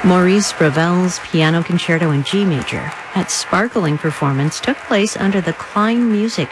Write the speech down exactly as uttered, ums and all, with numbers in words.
Maurice Ravel's Piano Concerto in G Major, that sparkling performance took place under the Klein Music